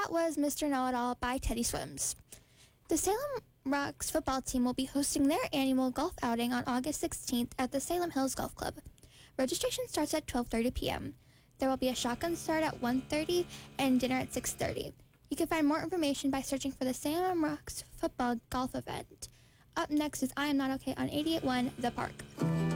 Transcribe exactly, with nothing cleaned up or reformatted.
that was Mister Know-It-All by Teddy Swims. The Salem Rocks football team will be hosting their annual golf outing on August sixteenth at the Salem Hills Golf Club. Registration starts at twelve thirty p.m. There will be a shotgun start at one thirty and dinner at six thirty. You can find more information by searching for the Salem Rocks football golf event. Up next is I Am Not Okay on eighty-eight point one The Park.